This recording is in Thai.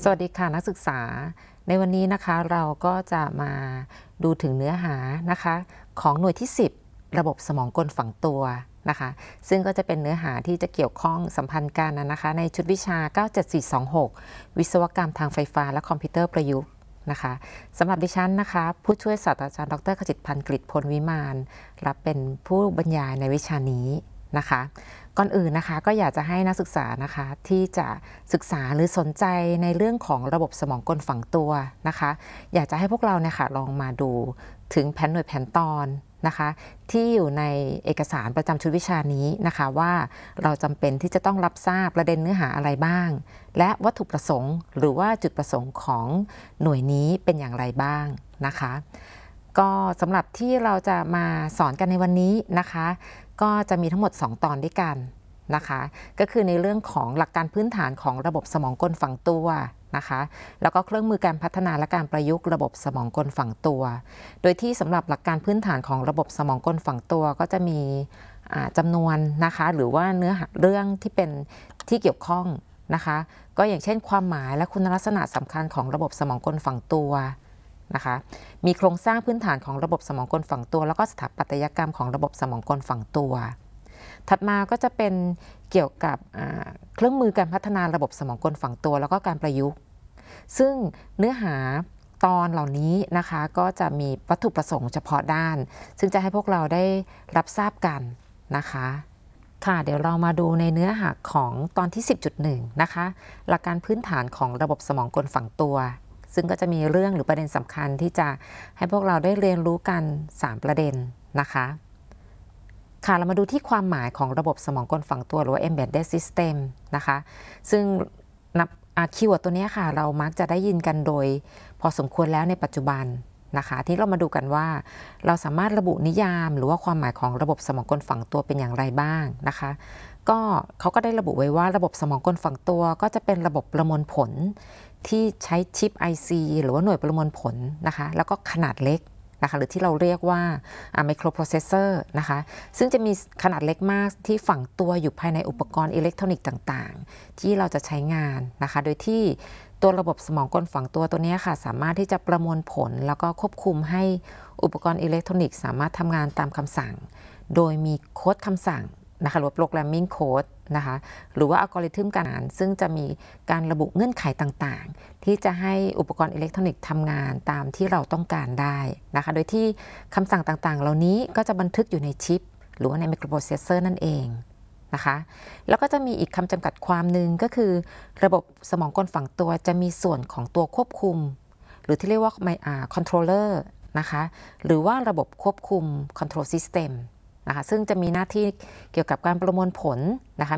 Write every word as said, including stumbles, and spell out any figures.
สวัสดีค่ะนักศึกษาในวันนี้นะคะเราก็จะมาดูถึงเนื้อหานะคะของหน่วยที่สิบระบบสมองกลฝังตัวนะคะซึ่งก็จะเป็นเนื้อหาที่จะเกี่ยวข้องสัมพันธ์กันนะคะในชุดวิชา เก้า เจ็ด สี่ สอง หก วิศวกรรมทางไฟฟ้าและคอมพิวเตอร์ประยุกต์นะคะสำหรับดิฉันนะคะผู้ช่วยศาสตราจารย์ดรขจิตพันธ์กฤษพลวิมานรับเป็นผู้บรรยายในวิชานี้นะคะก่อนอื่นนะคะก็อยากจะให้นักศึกษานะคะที่จะศึกษาหรือสนใจในเรื่องของระบบสมองกลฝังตัวนะคะอยากจะให้พวกเราเนี่ยค่ะลองมาดูถึงแผนหน่วยแผนตอนนะคะที่อยู่ในเอกสารประจำชุดวิชานี้นะคะว่าเราจำเป็นที่จะต้องรับทราบประเด็นเนื้อหาอะไรบ้างและวัตถุประสงค์หรือว่าจุดประสงค์ของหน่วยนี้เป็นอย่างไรบ้างนะคะก็สำหรับที่เราจะมาสอนกันในวันนี้นะคะก็จะมีทั้งหมดสองตอนด้วยกันนะคะก็คือในเรื่องของหลักการพื้นฐานของระบบสมองกลฝังตัวนะคะแล้วก็เครื่องมือการพัฒนาและการประยุกต์ระบบสมองกลฝังตัวโดยที่สำหรับหลักการพื้นฐานของระบบสมองกลฝังตัวก็จะมีจำนวนนะคะหรือว่าเนื้อหาเรื่องที่เป็นที่เกี่ยวข้องนะคะก็อย่างเช่นความหมายและคุณลักษณะสำคัญของระบบสมองกลฝังตัวนะคะมีโครงสร้างพื้นฐานของระบบสมองกลฝังตัวแล้วก็สถาปัตยกรรมของระบบสมองกลฝังตัวถัดมาก็จะเป็นเกี่ยวกับเครื่องมือการพัฒนาระบบสมองกลฝังตัวแล้วก็การประยุกต์ซึ่งเนื้อหาตอนเหล่านี้นะคะก็จะมีวัตถุประสงค์เฉพาะด้านซึ่งจะให้พวกเราได้รับทราบกันนะคะค่ะเดี๋ยวเรามาดูในเนื้อหาของตอนที่ สิบจุดหนึ่ง นะคะหลักการพื้นฐานของระบบสมองกลฝังตัวซึ่งก็จะมีเรื่องหรือประเด็นสำคัญที่จะให้พวกเราได้เรียนรู้กันสามประเด็นนะคะค่ะเรามาดูที่ความหมายของระบบสมองกลฝังตัวหรือว่า embedded system นะคะซึ่งนับคีย์เวิร์ดตัวนี้ค่ะเรามักจะได้ยินกันโดยพอสมควรแล้วในปัจจุบันนะคะที่เรามาดูกันว่าเราสามารถระบุนิยามหรือว่าความหมายของระบบสมองกลฝังตัวเป็นอย่างไรบ้างนะคะก็เขาก็ได้ระบุไว้ว่าระบบสมองกลฝังตัวก็จะเป็นระบบประมวลผลที่ใช้ชิป ไอ ซี หรือว่าหน่วยประมวลผลนะคะแล้วก็ขนาดเล็กนะคะหรือที่เราเรียกว่า microprocessor นะคะซึ่งจะมีขนาดเล็กมากที่ฝังตัวอยู่ภายในอุปกรณ์อิเล็กทรอนิกส์ต่างๆที่เราจะใช้งานนะคะโดยที่ตัวระบบสมองกลฝังตัวตัวนี้ค่ะสามารถที่จะประมวลผลแล้วก็ควบคุมให้อุปกรณ์อิเล็กทรอนิกส์สามารถทำงานตามคำสั่งโดยมีโค้ดคำสั่งนะคะหรือว่า programming code นะคะหรือว่าอัลกอริทึมการอ่านซึ่งจะมีการระบุเงื่อนไขต่างๆที่จะให้อุปกรณ์อิเล็กทรอนิกส์ทำงานตามที่เราต้องการได้นะคะโดยที่คำสั่งต่างๆเหล่านี้ก็จะบันทึกอยู่ในชิปหรือว่าใน microprocessor นั่นเองนะคะแล้วก็จะมีอีกคำจำกัดความหนึ่งก็คือระบบสมองกลฝังตัวจะมีส่วนของตัวควบคุมหรือที่เรียกว่า controller นะคะหรือว่าระบบควบคุม control systemนะคะซึ่งจะมีหน้าที่เกี่ยวกับการประมวลผลนะคะ